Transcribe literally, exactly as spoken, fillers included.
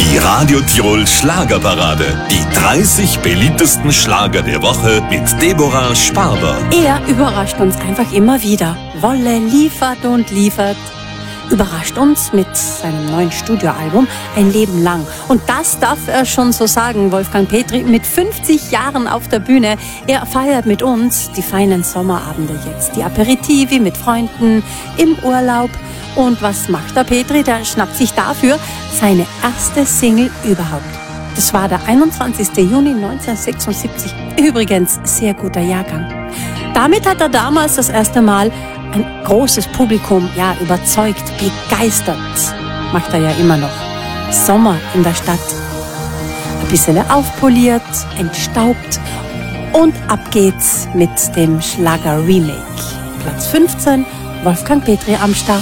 Die Radio Tirol Schlagerparade. Die dreißig beliebtesten Schlager der Woche mit Deborah Sparber. Er überrascht uns einfach immer wieder. Wolle liefert und liefert. Überrascht uns mit seinem neuen Studioalbum Ein Leben lang. Und das darf er schon so sagen, Wolfgang Petri, mit fünfzig Jahren auf der Bühne. Er feiert mit uns die feinen Sommerabende jetzt, die Aperitivi mit Freunden, im Urlaub. Und was macht der Petri? Der schnappt sich dafür seine erste Single überhaupt. Das war der einundzwanzigster Juni neunzehnhundertsechsundsiebzig. Übrigens, sehr guter Jahrgang. Damit hat er damals das erste Mal ein großes Publikum, ja, überzeugt, begeistert. Macht er ja immer noch. Sommer in der Stadt. Ein bisschen aufpoliert, entstaubt und ab geht's mit dem Schlager-Remake. Platz fünfzehn, Wolfgang Petri am Start.